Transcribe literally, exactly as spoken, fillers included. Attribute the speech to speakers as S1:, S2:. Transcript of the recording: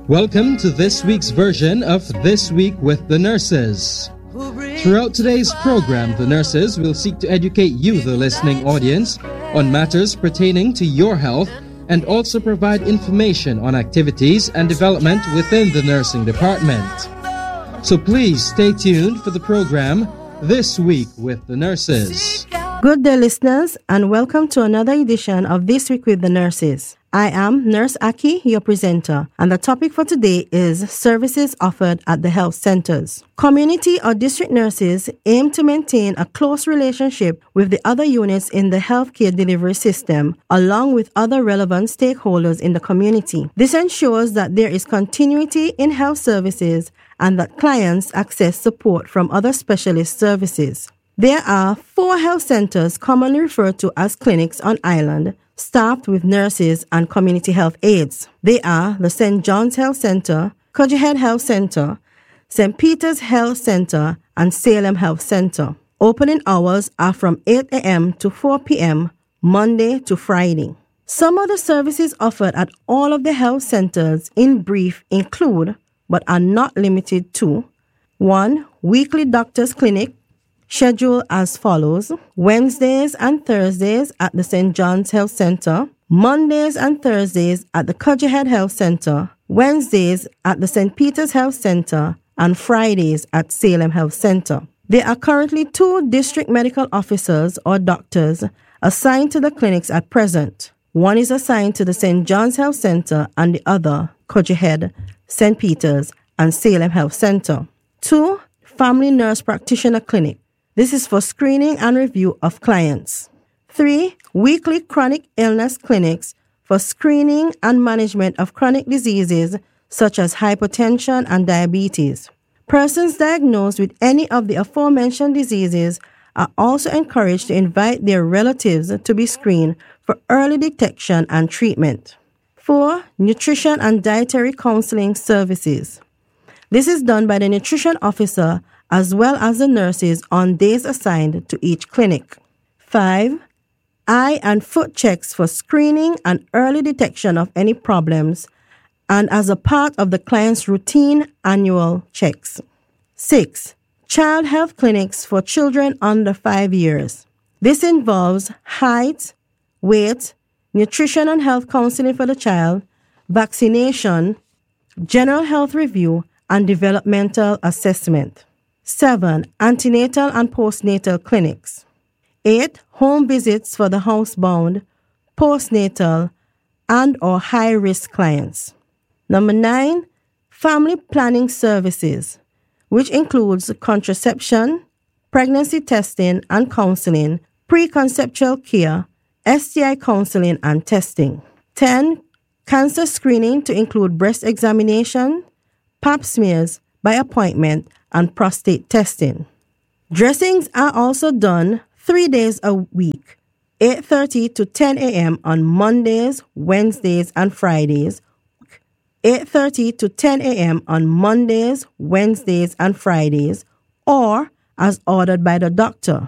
S1: Welcome to this week's version of This Week with the Nurses. Throughout today's program, the nurses will seek to educate you, the listening audience, on matters pertaining to your health and also provide information on activities and development within the nursing department. So please stay tuned for the program This Week with the Nurses.
S2: Good day, listeners, and welcome to another edition of This Week with the Nurses. I am Nurse Aki, your presenter, and the topic for today is services offered at the health centers. Community or district nurses aim to maintain a close relationship with the other units in the healthcare delivery system, along with other relevant stakeholders in the community. This ensures that there is continuity in health services and that clients access support from other specialist services. There are four health centers commonly referred to as clinics on island, staffed with nurses and community health aides. They are the Saint John's Health Center, Cogehead Health Center, Saint Peter's Health Center, and Salem Health Center. Opening hours are from eight a.m. to four p.m., Monday to Friday. Some of the services offered at all of the health centers in brief include, but are not limited to, one. Weekly doctor's clinic, schedule as follows: Wednesdays and Thursdays at the Saint John's Health Center, Mondays and Thursdays at the Cogehead Health Center, Wednesdays at the Saint Peter's Health Center, and Fridays at Salem Health Center. There are currently two district medical officers or doctors assigned to the clinics at present. One is assigned to the Saint John's Health Center and the other, Cogehead, Saint Peter's, and Salem Health Center. Two. Family Nurse Practitioner Clinic. This is for screening and review of clients. Three. Weekly chronic illness clinics for screening and management of chronic diseases such as hypertension and diabetes. Persons diagnosed with any of the aforementioned diseases are also encouraged to invite their relatives to be screened for early detection and treatment. Four. Nutrition and dietary counseling services. This is done by the nutrition officer as well as the nurses on days assigned to each clinic. Five. Eye and foot checks for screening and early detection of any problems and as a part of the client's routine annual checks. Six. Child health clinics for children under five years. This involves height, weight, nutrition and health counseling for the child, vaccination, general health review, and developmental assessment. Seven. Antenatal and postnatal clinics. Eight. Home visits for the housebound, postnatal, and or high-risk clients. Number nine. Family planning services, which includes contraception, pregnancy testing and counseling, preconceptual care, S T I counseling and testing. Ten. Cancer screening to include breast examination, pap smears by appointment, and prostate testing. Dressings are also done three days a week, eight thirty to ten a.m. on Mondays, Wednesdays, and Fridays, eight thirty to ten a.m. on Mondays, Wednesdays, and Fridays, or as ordered by the doctor.